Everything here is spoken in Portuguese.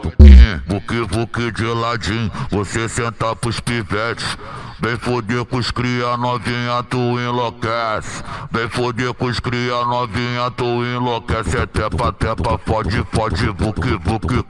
Vuque de ladinho, você senta pros pivetes. Vem foder com os cria novinha, tu enlouquece. Vem foder com os cria novinha, tu enlouquece. É tepa, fode, vuque